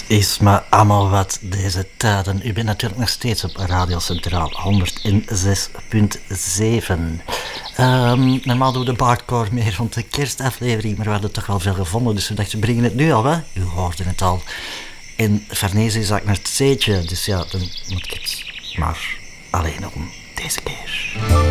Is me allemaal wat deze tijden. U bent natuurlijk nog steeds op Radio Centraal 106.7. Normaal doen we de Bardcore meer rond de kerstaflevering, maar we hadden toch wel veel gevonden, dus we dachten, we brengen het nu al, hè? U hoorde het al. En Farnese is eigenlijk naar het zeetje, dus ja, dan moet ik het maar alleen doen deze keer.